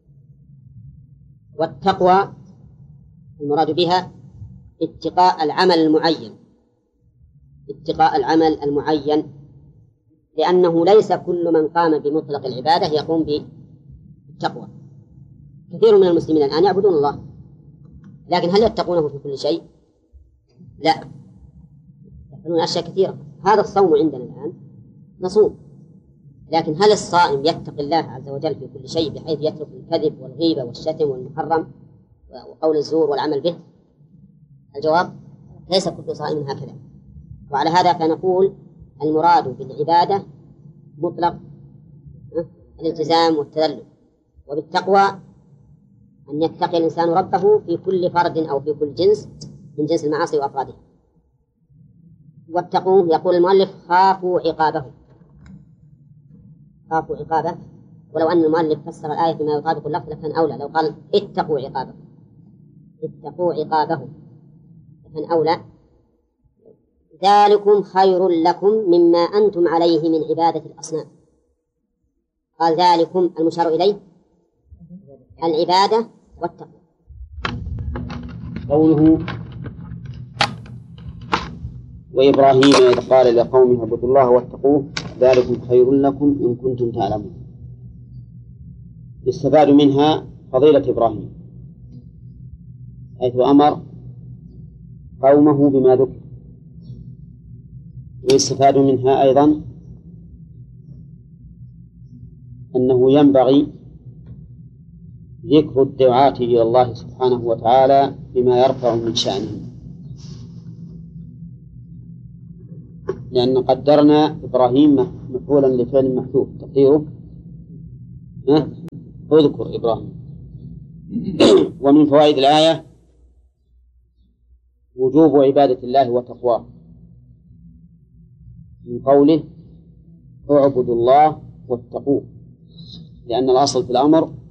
والتقوى المراد بها اتقاء العمل المعين اتقاء العمل المعين لأنه ليس كل من قام بمطلق العبادة يقوم بالتقوى. كثير من المسلمين الآن يعبدون الله، لكن هل يتقونه في كل شيء؟ لا، يفعلون أشياء كثيرة. هذا الصوم عندنا الآن نصوم، لكن هل الصائم يتقي الله عز وجل في كل شيء بحيث يترك الكذب والغيبة والشتم والمحرم وقول الزور والعمل به؟ الجواب ليس كل صائم هكذا. وعلى هذا فنقول المراد بالعبادة مطلق الالتزام والتذلل، وبالتقوى أن يتقي الإنسان ربه في كل فرد أو في كل جنس من جنس المعاصي وأفرادها. واتقوه يقول المؤلف خافوا عقابه خافوا عقابه ولو أن المؤلف فسر الآية بما يطابق اللفظ لكان أولى، لو قال اتقوا عقابه اتقوا عقابه لكان أولى. ذلكم خير لكم مما أنتم عليه من عبادة الأصنام. قال ذلكم المشار إليه العبادة والتقوى. قوله وإبراهيم إذ قال لقومه اعبدوا الله واتقوه ذلكم خير لكم إن كنتم تعلمون، يستفاد منها فضيلة إبراهيم حيث أمر قومه بما ذكر، ويستفاد منها أيضا أنه ينبغي ذكر الدعاة إلى الله سبحانه وتعالى بما يرفع من شأنهم، لأن قدرنا إبراهيم مفعولا لفعل محذوف تقديره اذكر إبراهيم. ومن فوائد الآية وجوب عبادة الله وتقواه، من قوله اعبدوا الله واتقوه، لأن الأصل في الأمر